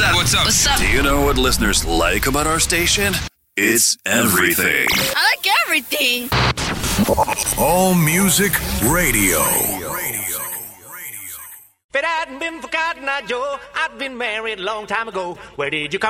up? What's up? What's up? Do you know what listeners like about our station? It's everything. I like everything. All Music Radio. If it hadn't been for Cotton Eye Joe, I'd been married a long time ago. Where did you come